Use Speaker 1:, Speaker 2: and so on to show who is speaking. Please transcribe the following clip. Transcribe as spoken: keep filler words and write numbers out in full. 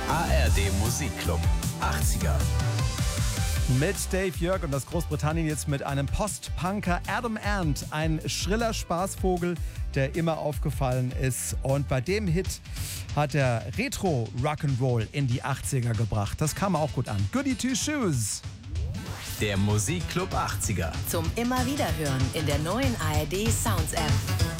Speaker 1: A R D Musikclub achtziger.
Speaker 2: Mit Dave Jörg und aus Großbritannien jetzt mit einem Post-Punker Adam Ant. Ein schriller Spaßvogel, der immer aufgefallen ist. Und bei dem Hit hat er Retro-Rock'n'Roll in die achtziger gebracht. Das kam auch gut an. Goody Two Shoes.
Speaker 1: Der Musikclub achtziger.
Speaker 3: Zum immer wieder hören in der neuen A R D Sounds App.